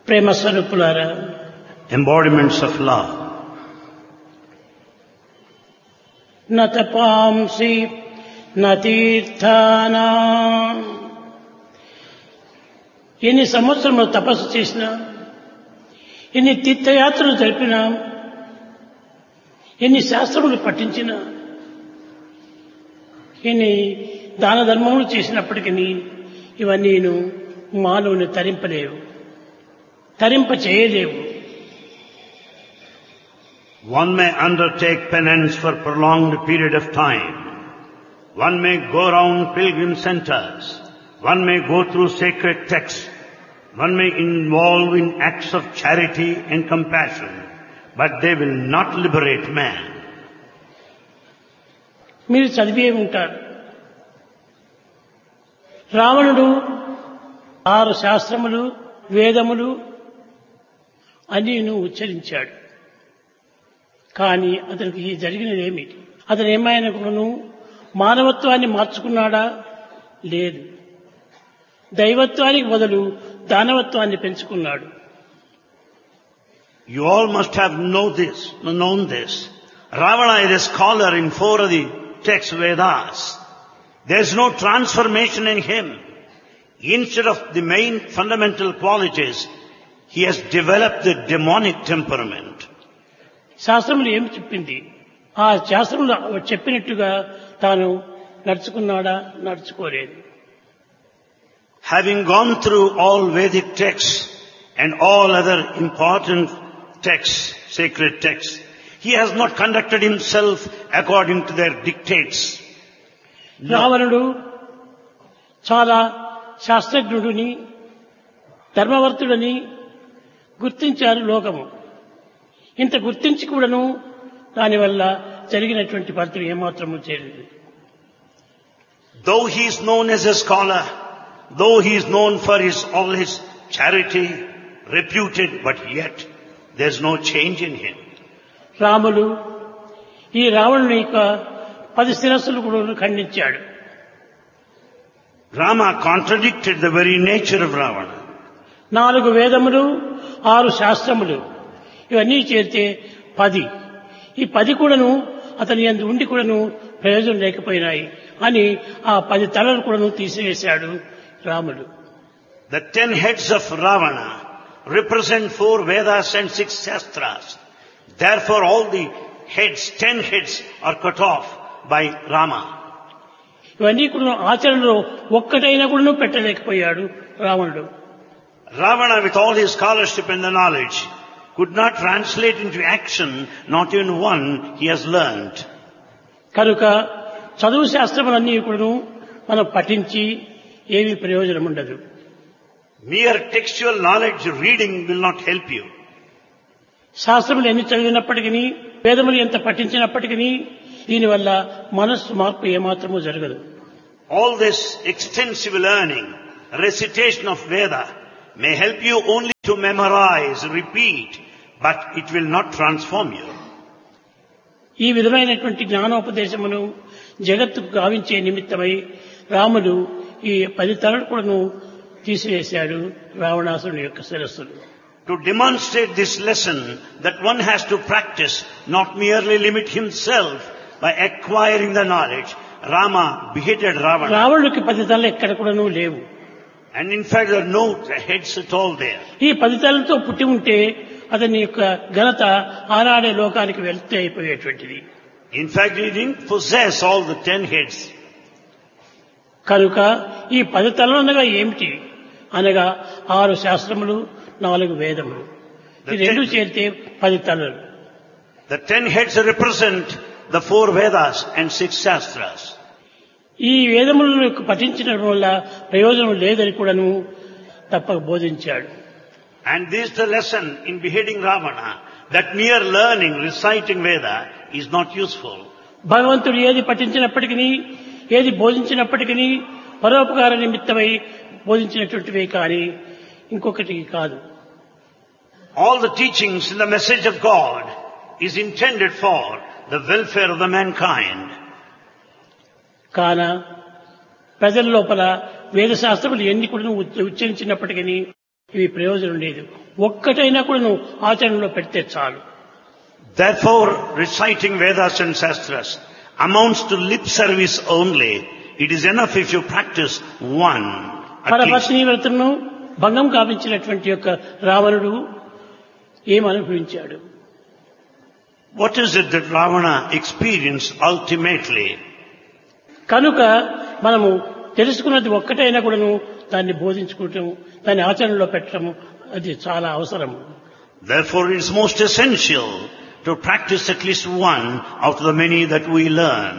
ప్రేమ స్వరూపులారా, embodiments of love. న తపాంసి న తీర్థానా. ఎన్ని సంవత్సరములు తపస్సు చేసినా, ఎన్ని తీర్థయాత్రలు జరిపినా, ఎన్ని శాస్త్రములు పఠించినా, ఎన్ని దాన ధర్మములు చేసినప్పటికీ ఇవన్నీను మానవుని తరింపలేవు, తరింప చేయలేవు. One may undertake penance for prolonged period of time. One may go around pilgrim centers. One may go through sacred texts. One may involve in acts of charity and compassion. But they will not liberate man. మీరు చదివే ఉంటారు, రావణుడు 6 శాస్త్రములు వేదములు అన్నీను ఉచ్చరించాడు. కానీ అతనికి జరిగినదేమి? అతను ఏమైనా మానవత్వాన్ని మార్చుకున్నాడా? లేదు. దైవత్వానికి బదులు దానవత్వాన్ని పెంచుకున్నాడు. You all must have known this. Ravana is a scholar in 4 of the text Vedas. There is no transformation in him. Instead of the main fundamental qualities, he has developed the demonic temperament. శాస్త్రములు ఏమి చెప్పింది? ఆ శాస్త్రములు చెప్పినట్టుగా తాను నడుచుకున్నాడా? నడుచుకోలేదు. Having gone through all Vedic texts and all other important texts, sacred texts, he has not conducted himself according to their dictates. రావణుడు చాలా శాస్త్రజ్ఞుడిని, ధర్మవర్తుడని గుర్తించారు లోకము. ఇంత గుర్తించి కూడాను దానివల్ల జరిగినటువంటి ఫలితం ఏమాత్రము చేయలేదు. Though he is known as a scholar, though he is known for all his charity, reputed, but yet there is no change in him. Ramulu ఈ రావణుని యొక్క 10 శిరస్సులు కూడా ఖండించాడు. Rama contradicted the very nature of Ravana. 4 వేదములు 6 శాస్త్రములు ఇవన్నీ చేరితే 10. ఈ 10 కూడాను అతని యందు ఉండి కూడాను ప్రయోజనం లేకపోయినాయి అని ఆ 10 తలలు కూడాను తీసివేశాడు రాముడు. The 10 heads of Ravana represent 4 Vedas and 6 Shastras. Therefore all the heads, 10 heads are cut off by Rama. ఇవన్నీ కూడా ఆచరణలో ఒక్కటైనా కూడా పెట్టలేకపోయాడు రావణుడు. Ravana, with all his scholarship and the knowledge, could not translate into action not even one he has learned. కనుక చదువు శాస్త్రములన్నీ కూడా మనం పఠించి ఏమీ ప్రయోజనం ఉండదు. Mere textual knowledge reading will not help you. శాస్త్రములు ఎన్ని చదివినప్పటికీ, వేదములు ఎంత పఠించినప్పటికీ దీనివల్ల మనస్సు మార్పు ఏమాత్రమూ జరగదు. All this extensive learning, recitation of Veda may help you only to memorize, repeat, but it will not transform you. ఈ విధమైనటువంటి జ్ఞానోపదేశమును జగత్తుకు గావించే నిమిత్తమై రాముడు ఈ 10 తలలు కూడాను తీసివేశాడు రావణాసురుని యొక్క శిరస్సులు. To demonstrate this lesson that one has to practice, not merely limit himself by acquiring the knowledge, Rama beheaded Ravana. రావణుడికి 10 తలలు ఎక్కడ కూడాను లేవు. And in fact there are no heads at all there. ఈ 10 తలలతో పుట్టి ఉంటే అతని యొక్క ఘనత ఆనాడే లోకానికి వెళ్తే అయిపోయేటువంటిది. In fact he didn't possess all the 10 heads. కనుక ఈ 10 తలలు అనగా ఏమిటి అనగా 6 శాస్త్రములు 4 వేదములు, ఈ రెండు చేరితే 10 తలలు. The 10 heads represent the 4 Vedas and 6 Shastras. ఈ వేదములను పఠించడం వల్ల ప్రయోజనం లేదని కూడాను తప్పక బోధించాడు. And this is the lesson in beheading Ravana, that mere learning, reciting Veda is not useful. భగవంతుడు ఏది పఠించినప్పటికీ, ఏది బోధించినప్పటికీ పరోపకార నిమిత్తమై బోధించినటువంటివే కానీ ఇంకొకటి కాదు. All the teachings in the message of God is intended for the welfare of the mankind. కాన ప్రజల లోపల వేద శాస్త్రములు ఎన్ని కూడా ఉచ్చరించినప్పటికీ ఇవి ప్రయోజనం లేదు. ఒక్కటైనా కూడా నువ్వు ఆచరణలో పెడితే చాలు. Therefore, reciting Vedas and Shastras amounts to lip service only. It is enough if you practice one. At least. పరపత్ని వ్రతను భంగం కావించినటువంటి యొక్క రావణుడు ఏమనుభవించాడు? What is it that Ravana experienced ultimately? కనుక మనము తెలుసుకున్నది ఒక్కటైనా కూడాను దాన్ని బోధించుకోవటం, దాన్ని ఆచరణలో పెట్టడం అది చాలా అవసరం. Therefore, it is most essential to practice at least one out of the many that we learn.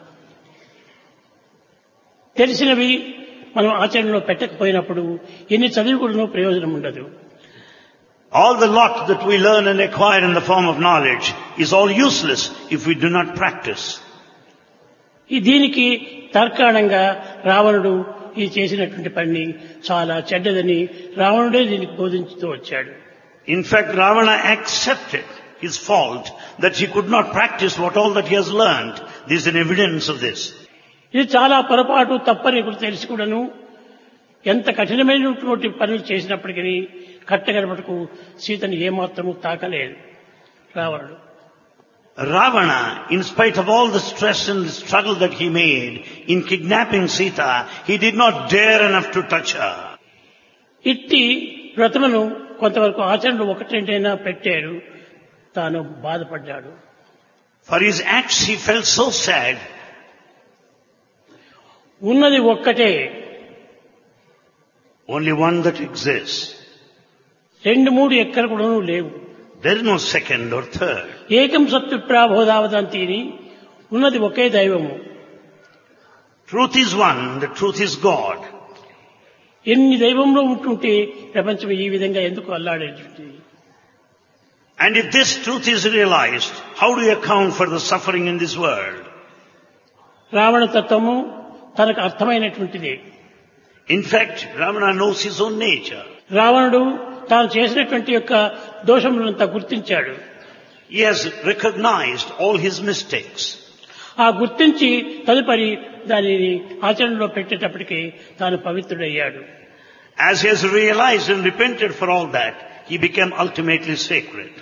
తెలిసినవి మనం ఆచరణలో పెట్టకపోయినప్పుడు ఎన్ని చదివి కూడాను ప్రయోజనం ఉండదు. All the lot that we learn and acquire in the form of knowledge is all useless if we do not practice. దీనికి తర్కాణంగా రావణుడు ఈ చేసినటువంటి పని చాలా చెడ్డదని రావణుడే దీనికి బోధించుతూ వచ్చాడు. In fact, Ravana accepted his fault that he could not practice what all that he has learned. There is an evidence of this. ఇది చాలా పొరపాటు తప్పని ఇప్పుడు తెలిసి కూడాను ఎంత కఠినమైనటువంటి పనులు చేసినప్పటికీ కట్టగడపటకు సీతను ఏమాత్రము తాకలేదు రావణుడు. Ravana, in spite of all the stress and the struggle that he made in kidnapping Sita, he did not dare enough to touch her. ఇట్టి వ్రతమును కొంతవరకు ఆచరణలో ఒకటి రెండైనా పెట్టాడు, తాను బాధపడ్డాడు. For his acts he felt so sad. ఉన్నది ఒక్కటే, Only one that exists. రెండు మూడు ఎక్కడ కూడా లేవు. There is no second or third. ఏకం సత్విప్రాబోధావదంతిని, ఉన్నది ఒకే దైవము. Truth is one, the truth is God. ఎన్ని దైవంలో ఉంటుంటే ప్రపంచం ఈ విధంగా ఎందుకు అల్లాడేటువంటిది? And if this truth is realized, how do you account for the suffering in this world? Ravana తత్వము తనకు అర్థమైనటువంటిదే. In fact, Ravana knows his own nature. రావణుడు తాను చేసినటువంటి యొక్క దోషములంతా గుర్తించాడు. He has recognized all his mistakes. ఆ గుర్తించి తదుపరి దానిని ఆచరణలో పెట్టేటప్పటికి తాను పవిత్రుడయ్యాడు. As he has realized and repented for all that, he became ultimately sacred.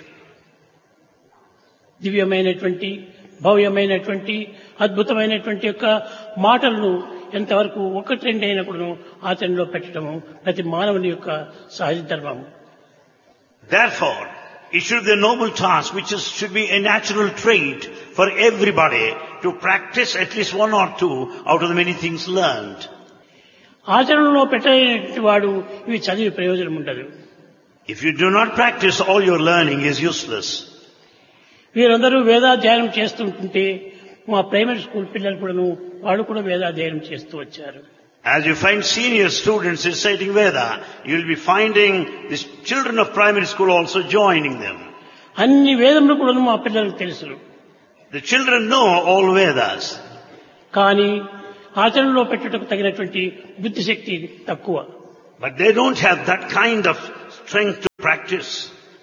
దివ్యమైనటువంటి భవ్యమైనటువంటి అద్భుతమైనటువంటి యొక్క మాటలను ఎంతవరకు ఒకటి రెండైనప్పుడు ఆచరణలో పెట్టడము ప్రతి మానవుని యొక్క సహజ ధర్మము. Therefore, it should be a noble task should be a natural trait for everybody to practice at least one or two out of the many things learned. ఆచరణలో పెట్టేటువంటి వాడు ఇవి చదివి ప్రయోజనం ఉండదు. If you do not practice, all your learning is useless. వీరందరూ వేదాధ్యయనం చేస్తుంటే మా ప్రైమరీ స్కూల్ పిల్లలు కూడాను వాళ్ళు కూడా వేదాధ్యయనం చేస్తూ వచ్చారు. As you find senior students reciting Veda, you will be finding the children of primary school also joining them. అన్ని వేదములు కూడాను మా పిల్లలకు తెలుసు. The children know all Vedas. కానీ ఆచరణలో పెట్టుటకు తగినటువంటి బుద్ధిశక్తి తక్కువ. But they don't have that kind of strength to practice.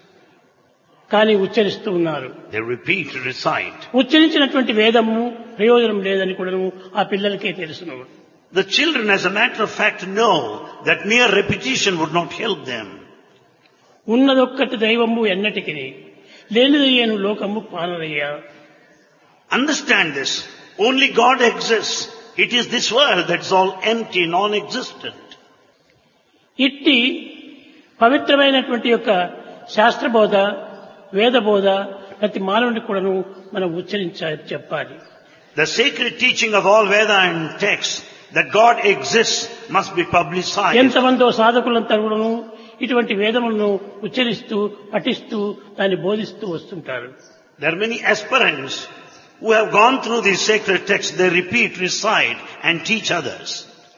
కానీ ఉచ్చరిస్తూ ఉన్నారు. They repeat, recite. ఉచ్చరించినటువంటి వేదము ప్రయోజనం లేదని కూడా ఆ పిల్లలకే తెలుసును. The children, as a matter of fact, know that mere repetition would not help them. ఉన్నదొక్కటి దైవము ఎన్నటికి లేనిదయ్యేను లోకము పానరయ్యా. Understand this. Only God exists. It is this world that is all empty, non-existent. ఇట్టి పవిత్రమైనటువంటి యొక్క శాస్త్రబోధ వేదబోధ ప్రతి మానవునికి కూడాను మనం ఉచ్చరించాలి, చెప్పాలి. The sacred teaching of all Veda and texts that God exists must be publicized. ఎంతమందో సాధకులంతా కూడాను ఇటువంటి వేదములను ఉచ్చరిస్తూ పఠిస్తూ దాన్ని బోధిస్తూ వస్తుంటారు. There are many aspirants who have gone through these sacred texts. They repeat, recite and teach others.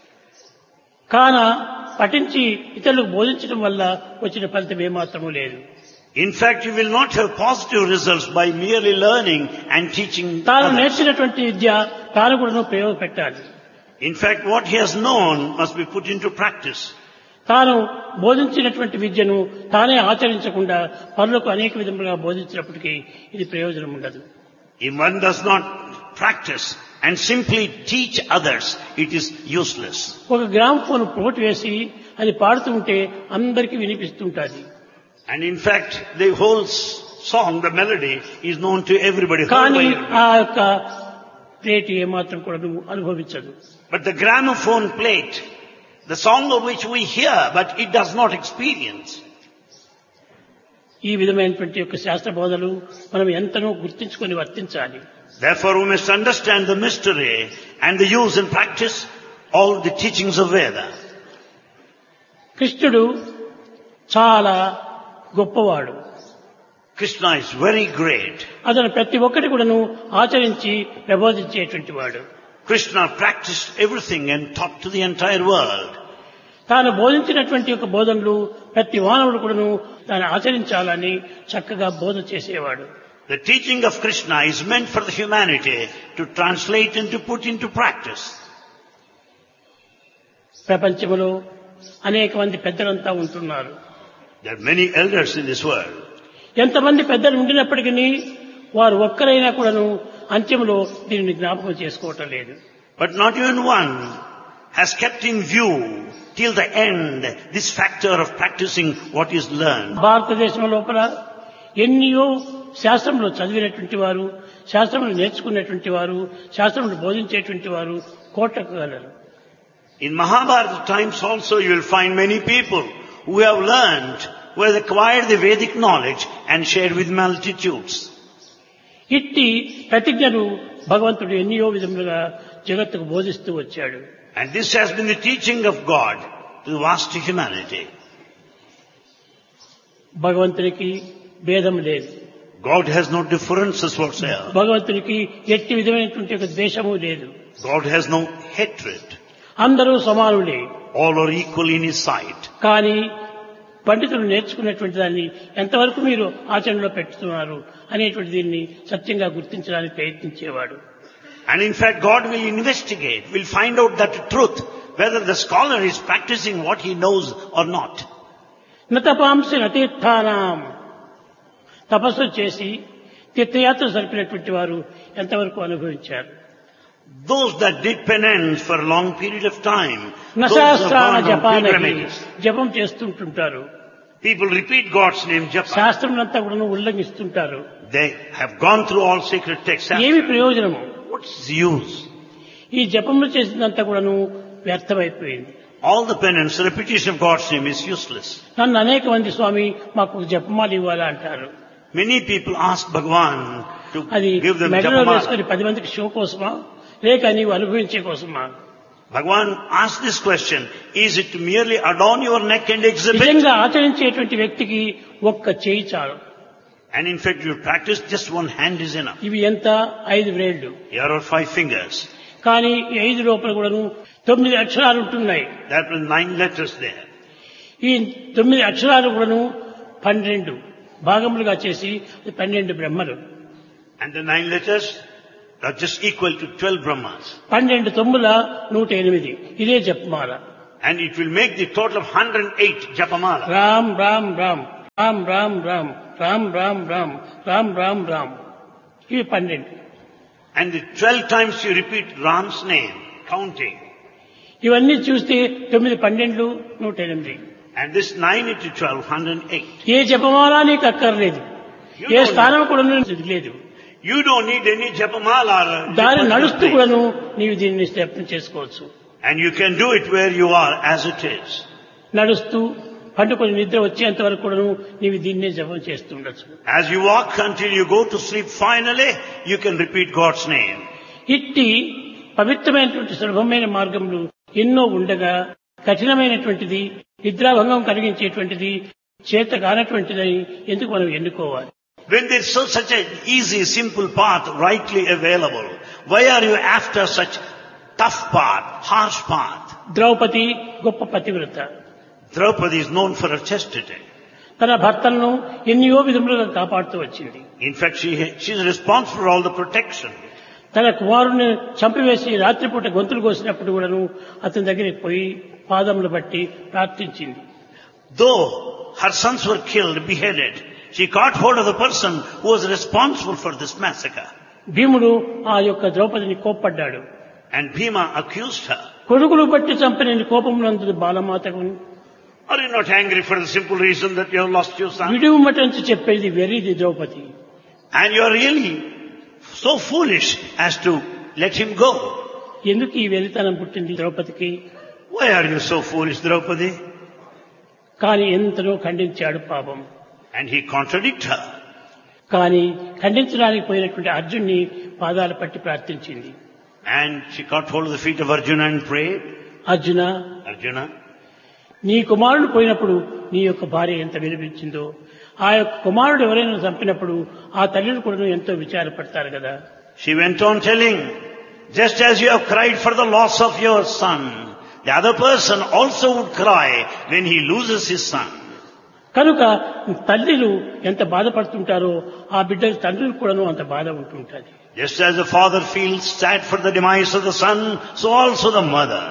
కాన పఠించి ఇతరులకు బోధించడం వల్ల వచ్చిన ఫలితం ఏమాత్రమూ లేదు. In fact, you will not have positive results by merely learning and teaching తాను others. నేర్చినటువంటి విద్య తాను కూడా ప్రయోగపెట్టాలి. In fact, what he has known must be put into practice. తాను బోధించినటువంటి విద్యను తానే ఆచరించకుండా పనులకు అనేక విధములుగా బోధించినప్పటికీ ఇది ప్రయోజనం ఉండదు. If one does not practice and simply teach others, it is useless. ఒక గ్రామ్ ఫోన్ పోటు వేసి అది పాడుతూ ఉంటే అందరికీ వినిపిస్తుంటుంది. And in fact, the whole song, the melody, is known to everybody. heard by కానీ everybody. ఆ యొక్క ప్లేట్ ఏమాత్రం కూడా నువ్వు అనుభవించదు. But the gramophone plate, the song of which we hear, but it does not experience. ఈ విధమైనటువంటి యొక్క శాస్త్ర బోధలు మనం ఎంతనో గుర్తించుకొని వర్తించాలి. Therefore, we must understand the mystery and the use and practice all the teachings of Veda. కృష్ణుడు చాలా గొప్పవాడు. Krishna is very great. అతను ప్రతి ఒక్కటి కూడాను ఆచరించి ప్రబోధించేటువంటి వాడు. Krishna practiced everything and taught to the entire world. తాను బోధించినటువంటి యొక్క బోధనలు ప్రతి మానవుడు కూడాను దాన్ని ఆచరించాలని చక్కగా బోధ చేసేవాడు. The teaching of Krishna is meant for the humanity to translate and to put into practice. ప్రపంచంలో అనేక మంది పెద్దలంతా ఉంటున్నారు. There are many elders in this world. ఎంతమంది పెద్దలు ఉండినప్పటికీ వారు ఒక్కరైనా కూడాను అంత్యంలో దీనిని జ్ఞాపకం చేసుకోవటం లేదు. But not even one has kept in view till the end this factor of practicing what is learned. భారతదేశం లోపల ఎన్నో శాస్త్రంలో చదివినటువంటి వారు, శాస్త్రములు నేర్చుకున్నటువంటి వారు, శాస్త్రములు బోధించేటువంటి వారు కోట్లకు గలరు. In Mahabharata times also you will find many people who have learned, who have acquired the Vedic knowledge and shared with multitudes. ఇట్టి ప్రతిజ్ఞను భగవంతుడు ఎన్నో విధములుగా జగత్తుకు బోధిస్తూ వచ్చాడు. And this has been the teaching of God to the vast humanity. భగవంతునికి భేదం లేదు. God has no differences whatsoever. భగవంతునికి ఎట్టి విధమైనటువంటి ఒక ద్వేషము లేదు. God has no hatred. అందరూ సమానులే. All are equal in His sight. కానీ పండితులు నేర్చుకున్నటువంటి దాన్ని ఎంతవరకు మీరు ఆచరణలో పెట్టుతున్నారు అనేటువంటి దీన్ని సత్యంగా గుర్తించడానికి ప్రయత్నించేవాడు. And in fact, God will investigate, will find out that truth, whether the scholar is practicing what he knows or not. నతపాంసి నతీర్థానాం, తపస్సు చేసి తీర్థయాత్ర జరిపినటువంటి వారు ఎంతవరకు అనుభవించారు? Those that did penance for a long period of time, those నశాస్త్రాన who have gone on జపానకి pilgrimages. జపం చేస్తుంటుంటారు. People repeat God's name, Japa. శాస్త్రములంతా కూడా ఉల్లంఘిస్తుంటారు. They have gone through all sacred texts. ఏమి ప్రయోజనము? What's the use? ఈ జపములు చేసినంతా కూడాను వ్యర్థమైపోయింది. All the penance, the repetition of God's name is useless. నన్ను అనేక మంది స్వామి మాకు జపమాలు ఇవ్వాలా అంటారు. Many people ask Bhagavan to అది give them మెడలో Japamala. వేసుకొని 10 మందికి షో కోసమా లేక నీవు అనుభవించే కోసమా? Bhagavan asked this question, is it to merely adorn your neck and exhibit? నిజంగా ఆచరించేటువంటి వ్యక్తికి ఒక్క చేయి చాలు. And in fact, you practice, just one hand is enough. ఇవి ఎంత 5 వ్రేళ్లు. Here are 5 fingers. కానీ ఈ 5 లోపల కూడాను 9 అక్షరాలు ఉంటున్నాయి. There are 9 letters there. ఈ 9 అక్షరాలు కూడాను 12 భాగములుగా చేసి 12 బ్రహ్మలు. And the 9 letters are just equal to 12 Brahmas. 12 తొమ్మిల 108. ఇదే జపమాల. And it will make the total of 108 Japamala. Ram Ram Ram Ram Ram Ram Ram Ram Ram Ram Ram Ram. ఇవి 12. And the 12 times you repeat Ram's name, counting. ఇవన్నీ చూస్తే 9 12 108. And this 9 into 12, 108. ఏ జపమాల నీకు అక్కర్లేదు. ఏ స్థానం కూడా లేదు. You don't need any Japamala. దారి నడుస్తూ కూడాను నీవు దీన్ని స్థాపన చేసుకోవచ్చు. And you can do it where you are as it is. నడుస్తూ పండుకొని నిద్ర వచ్చేంత వరకు కూడాను నీవు దీన్నే జపం చేస్తూ ఉండొచ్చు. As you walk until you go to sleep, finally, you can repeat God's name. ఇట్టి పవిత్రమైనటువంటి సులభమైన మార్గములు ఎన్నో ఉండగా కఠినమైనటువంటిది, నిద్రాభంగం కలిగించేటువంటిది, చేత కానటువంటిదని ఎందుకు మనం ఎన్నుకోవాలి? When there is such an easy, simple path rightly available, why are you after such tough path, harsh path? Draupadi గొప్ప పతివ్రత. Draupadi is known for her chastity. తన భర్తలను ఎన్నో విధములుగా కాపాడుతూ వచ్చింది. In fact, she is responsible for all the protection. తన కుమారుని చంపివేసి రాత్రిపూట గొంతులు కోసినప్పుడు కూడాను అతని దగ్గరికి పోయి పాదములు బట్టి ప్రార్థించింది. Though her sons were killed, beheaded, she caught hold of the person who was responsible for this massacre. భీముడు ఆ యొక్క ద్రౌపదిని కోప్పడ్డాడు. And Bhima accused her. కొడుకులు బట్టి చంపిన కోపమునందు బాలమాతకు Are you not angry for the simple reason that you have lost your son? విడుమటంచి చెప్పేది వెర్రిది Draupadi. And you are really so foolish as to let him go. ఎందుకు ఈ వెర్రితనం పుట్టింది ద్రౌపదికి? Why are you so foolish, Draupadi? కానీ ఎంతనో ఖండించాడు పాపం. And he contradicted her. కానీ ఖండించడానికి పోయినటువంటి అర్జున్ని పాదాలు పట్టి ప్రార్థించింది. And she caught hold of the feet of Arjuna and prayed. Arjuna, Arjuna, నీ కుమారుడు పోయినప్పుడు నీ యొక్క భార్య ఎంత విలపించిందో, ఆ యొక్క కుమారుడు ఎవరైనా చంపినప్పుడు ఆ తల్లిని కూడా ఎంతో విచారపడతారు కదా. she went on telling, just as you have cried for the loss of your son, the other person also would cry when he loses his son. కనుక తల్లిలు ఎంత బాధపడుతుంటారో ఆ బిడ్డల తండ్రులు కూడాను అంత బాధ ఉంటుంటుంది. Just as the father feels sad for the demise of the son, so also the mother.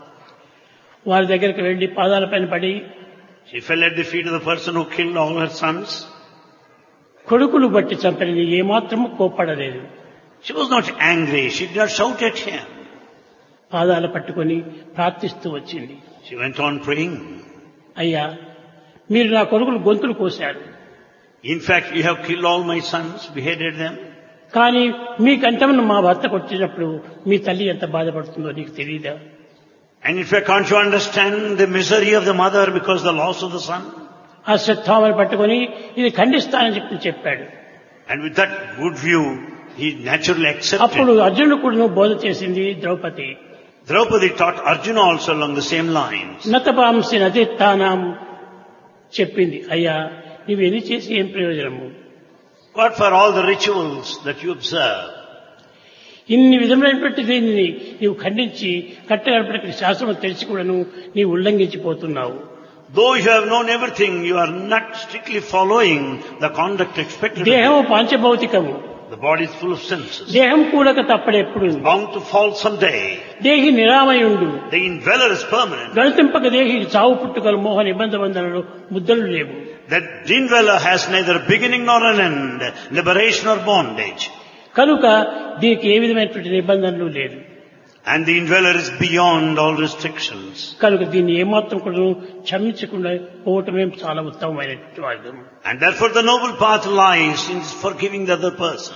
వారి దగ్గరికి వెళ్లి పాదాల పైన పడి, She fell at the feet of the person who killed all her sons. కొడుకులు బట్టి చంపని ఏమాత్రము కోప్పడలేదు. She was not angry. She did not shout at him. పాదాలు పట్టుకొని ప్రార్థిస్తూ వచ్చింది. She went on praying. అయ్యా, మీరు నా కొడుకులు గొంతులు కోశారు, In fact, you have killed all my sons, beheaded them. కానీ మీ కంఠమును మా భర్తకు వచ్చినప్పుడు మీ తల్లి ఎంత బాధపడుతుందో నీకు తెలియదా? And in fact, can't you understand the misery of the mother because of the loss of the son? ఆ శ్రద్ధామని పట్టుకొని ఇది ఖండిస్తానని చెప్పాడు. And with that good view, he naturally accepted. అప్పుడు అర్జునుడు కూడా బోధ చేసింది Draupadi. Draupadi taught Arjuna also along the same lines. నతపాంసి నతిత్తానాం చెప్పింది. అయ్యా, నువ్వు ఎన్ని చేసి ఏం ప్రయోజనము? What for all the rituals that you observe? ఇన్ని విధమైనటువంటి దీనిని నీవు ఖండించి కట్టగడపటికి శాస్త్రం తెలిసి కూడాను నీవు ఉల్లంఘించిపోతున్నావు. Though you have known everything, you are not strictly following the conduct expected of దేహము you. పాంచభౌతికము, The body is full of senses. దేహం కూడక తప్పడెప్పుడు, Bound to fall someday. దేహి నిరామయుండు, The indweller is permanent. గణితింపక దేహి చావు పుట్టుకలు మోహ నిబంధ బంధనలు ముద్దలు లేవు. That indweller has neither beginning nor an end, liberation or bondage. కనుక దీనికి ఏ విధమైనటువంటి నిబంధనలు లేదు. And the indweller is beyond all restrictions. కనుక దీన్ని ఏమాత్రం కూడా క్షమించకుండా పోవటమే చాలా ఉత్తమమైనటువంటి మార్గం. And therefore the noble path lies in forgiving the other person.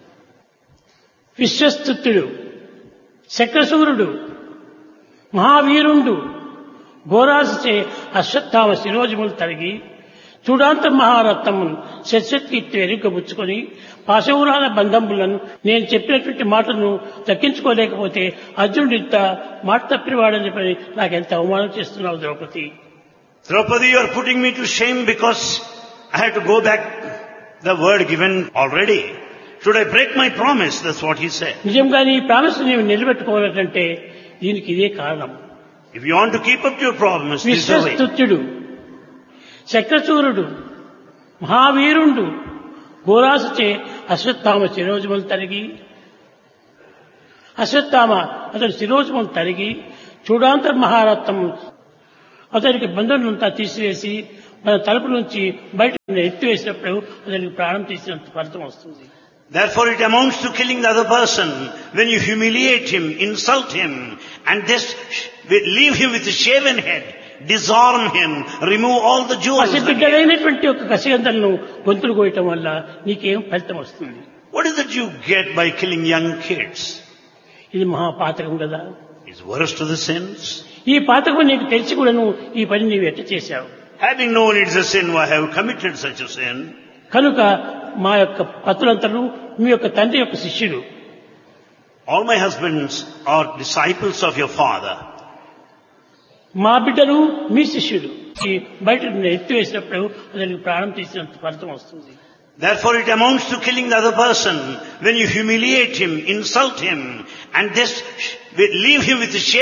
విశ్వస్తుతుడు, శక్రసూరుడు, మహావీరుండు ఘోరాసచే Ashwatthama శిరోజములు తరిగి చూడాంత మహారత్నమును శస్యత్కీర్తి ఎరుకబుచ్చుకొని పాశవురాల బంధములను నేను చెప్పినటువంటి మాటను దక్కించుకోలేకపోతే అర్జునుడింత మాట తప్పినవాడని చెప్పి నాకెంత అవమానం చేస్తున్నావు Draupadi. Draupadi, you are putting me to shame because I have to go back the word given already. Should I break my promise? That's what he said. నిజంగా నీ ప్రామిస్ నీవు నిలబెట్టుకోవాలంటే దీనికి ఇదే కారణం. If you want to keep up to your promise, this is the way. విశ్వస్తుత్యుడు, శక్రసూరుడు, మహావీరుండు ఘోరాసచే Ashwatthama శిరోజములు తరిగి, అశ్వత్థామ అతని శిరోజములు తరిగి చూడాంతర్ మహారత్నము అతనికి బంధువులంతా తీసివేసి మన తలుపు నుంచి బయట ఎత్తివేసినప్పుడు అతనికి ప్రాణం తీసినంత ఫలితం వస్తుంది. Therefore it amounts to killing the other person when you humiliate him, insult him, and just leave him with a shaven head, disarm him, remove all the jewels. పసిబిడ్డలైనటువంటి ఒక కసిగంధలను గొంతులు కోయటం వల్ల నీకేం ఫలితం వస్తుంది? What is it you get by killing young kids? ఇది మహాపాతకం కదా. It's worse to the sins. ఈ పాతకం నీకు తెలిసి కూడా ఈ పని నీవు ఎట్ట చేశావు? Having known it's a sin, why have you committed such a sin? కనుక మా యొక్క పతులంతరూ మీ యొక్క తండ్రి యొక్క శిష్యుడు. All my husbands are disciples of your father. మా బిడ్డలు మీ శిష్యుడు. ఈ బయట ఎత్తివేసినప్పుడు అతనికి ప్రాణం తీసినంత ఫలితం వస్తుంది. Therefore it amounts to killing the other person when you humiliate him, insult him, and just leave him with a